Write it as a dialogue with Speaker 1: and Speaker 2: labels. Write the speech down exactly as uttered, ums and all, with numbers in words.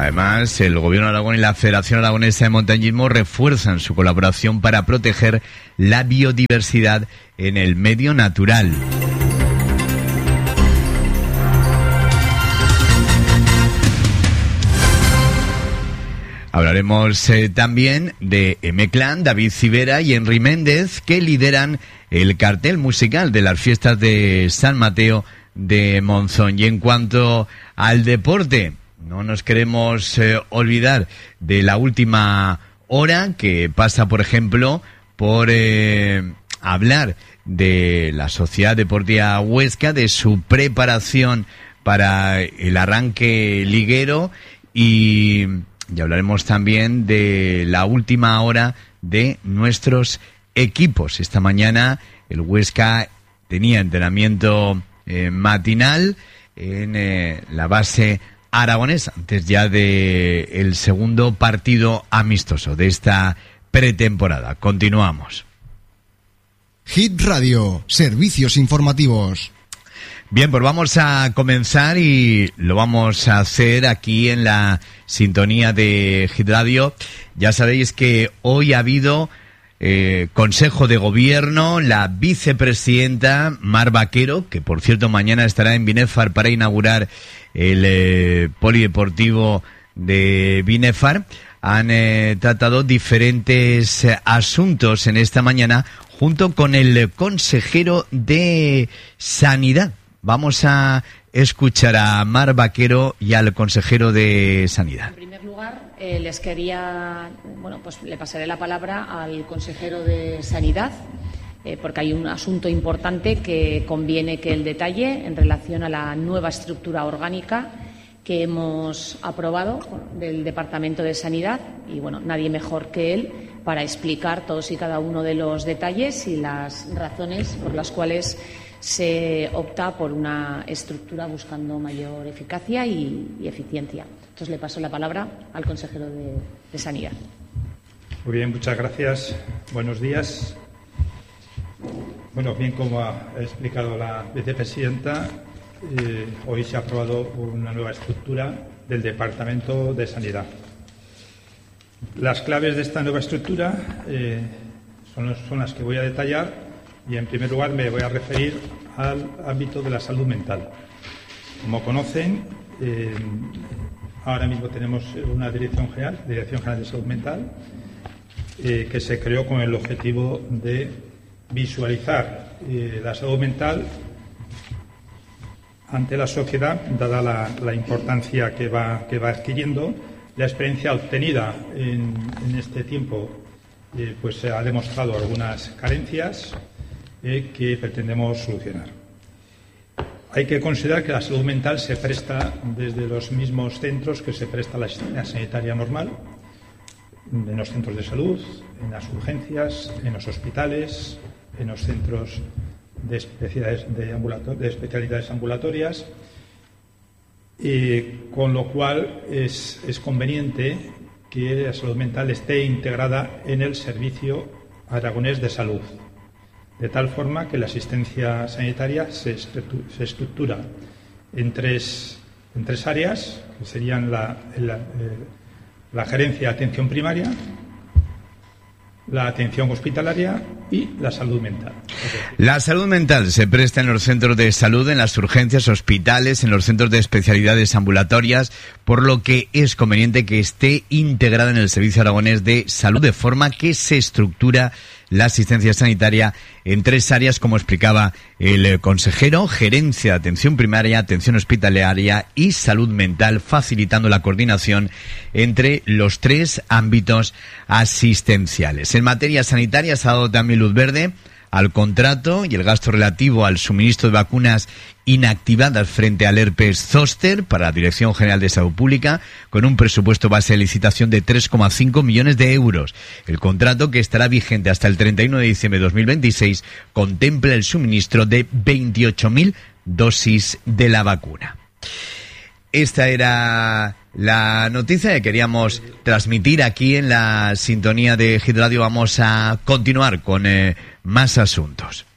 Speaker 1: Además, el Gobierno de Aragón y la Federación Aragonesa de Montañismo refuerzan su colaboración para proteger la biodiversidad en el medio natural. Hablaremos eh, también de M-Clan, David Civera y Henry Méndez, que lideran el cartel musical de las fiestas de San Mateo de Monzón. Y en cuanto al deporte, no nos queremos eh, olvidar de la última hora, que pasa, por ejemplo, por eh, hablar de la Sociedad Deportiva Huesca, de su preparación para el arranque liguero, y, y hablaremos también de la última hora de nuestros equipos. Esta mañana el Huesca tenía entrenamiento eh, matinal en eh, la base aragonesa, antes ya de el segundo partido amistoso de esta pretemporada. Continuamos.
Speaker 2: Hit Radio, servicios informativos.
Speaker 1: Bien, pues vamos a comenzar y lo vamos a hacer aquí en la sintonía de Hit Radio. Ya sabéis que hoy ha habido eh, Consejo de Gobierno, la vicepresidenta Mar Vaquero, que por cierto mañana estará en Binefar para inaugurar el eh, polideportivo de Binefar. Han eh, tratado diferentes eh, asuntos en esta mañana junto con el consejero de Sanidad. Vamos a escuchar a Mar Vaquero y al consejero de Sanidad.
Speaker 3: En primer lugar, eh, les quería, bueno, pues le pasaré la palabra al consejero de Sanidad, eh, porque hay un asunto importante que conviene que el detalle en relación a la nueva estructura orgánica que hemos aprobado del Departamento de Sanidad, y bueno, nadie mejor que él para explicar todos y cada uno de los detalles y las razones por las cuales se opta por una estructura buscando mayor eficacia y, y eficiencia. Entonces le paso la palabra al consejero de, de Sanidad.
Speaker 4: Muy bien, muchas gracias. Buenos días. Bueno, bien, como ha explicado la vicepresidenta, eh, hoy se ha aprobado una nueva estructura del Departamento de Sanidad. Las claves de esta nueva estructura eh, son, los, son las que voy a detallar. Y, en primer lugar, me voy a referir al ámbito de la salud mental. Como conocen, eh, ahora mismo tenemos una Dirección General, Dirección General de Salud Mental, eh, que se creó con el objetivo de visualizar eh, la salud mental ante la sociedad, dada la, la importancia que va, que va adquiriendo. La experiencia obtenida en, en este tiempo eh, pues ha demostrado algunas carencias Eh, que pretendemos solucionar. Hay que considerar que la salud mental se presta desde los mismos centros que se presta la asistencia sanitaria normal, en los centros de salud, en las urgencias, en los hospitales, en los centros de especialidades, de ambulator- de especialidades ambulatorias, y con lo cual es, es conveniente que la salud mental esté integrada en el Servicio Aragonés de Salud, de tal forma que la asistencia sanitaria se estructura en tres, en tres áreas, que serían la, la, la gerencia de atención primaria, la atención hospitalaria y la salud mental.
Speaker 1: La salud mental se presta en los centros de salud, en las urgencias, hospitales, en los centros de especialidades ambulatorias, por lo que es conveniente que esté integrada en el Servicio Aragonés de Salud, de forma que se estructura la asistencia sanitaria en tres áreas, como explicaba el consejero: gerencia de atención primaria, atención hospitalaria y salud mental, facilitando la coordinación entre los tres ámbitos asistenciales. En materia sanitaria se ha dado también luz verde al contrato y el gasto relativo al suministro de vacunas inactivadas frente al herpes zóster para la Dirección General de Salud Pública, con un presupuesto base de licitación de tres coma cinco millones de euros. El contrato, que estará vigente hasta el treinta y uno de diciembre de dos mil veintiséis, contempla el suministro de veintiocho mil dosis de la vacuna. Esta era la noticia que queríamos transmitir aquí en la sintonía de Hit Radio. Vamos a continuar con eh, más asuntos.